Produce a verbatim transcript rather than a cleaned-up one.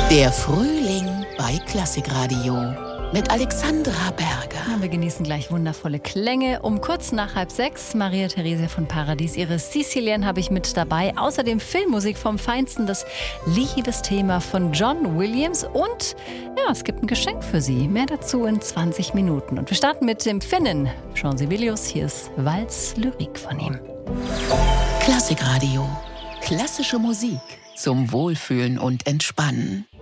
Der Frühling bei Klassikradio mit Alexandra Berger. Ja, wir genießen gleich wundervolle Klänge. Um kurz nach halb sechs, Maria Theresia von Paradies, ihre Sicilien habe ich mit dabei. Außerdem Filmmusik vom Feinsten, das Liebesthema von John Williams. Und ja, es gibt ein Geschenk für Sie. Mehr dazu in zwanzig Minuten. Und wir starten mit dem Finnen Jean Sibelius. Hier ist Walz Lyrik von ihm. Klassikradio. Klassische Musik zum Wohlfühlen und Entspannen.